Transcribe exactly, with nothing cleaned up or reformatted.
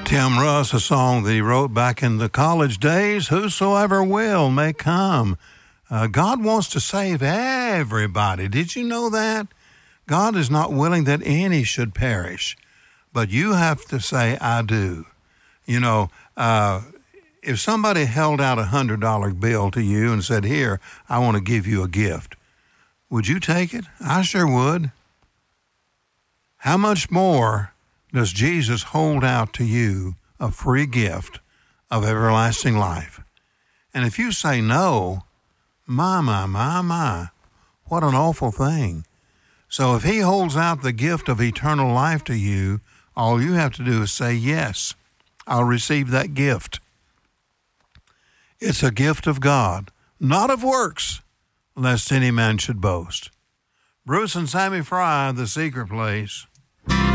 Tim Russ, a song that he wrote back in the college days, whosoever will may come. Uh, God wants to save everybody. Did you know that? God is not willing that any should perish, but you have to say, I do. You know, uh, if somebody held out a one hundred dollar bill to you and said, here, I want to give you a gift, would you take it? I sure would. How much more does Jesus hold out to you a free gift of everlasting life? And if you say no, my, my, my, my, what an awful thing. So if he holds out the gift of eternal life to you, all you have to do is say, yes, I'll receive that gift. It's a gift of God, not of works, lest any man should boast. Bruce and Sammy Fry, The Secret Place.